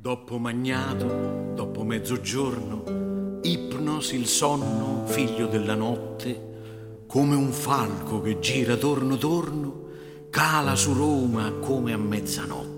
Dopo magnato, dopo mezzogiorno, ipnosi il sonno, figlio della notte, come un falco che gira torno torno, cala su Roma come a mezzanotte.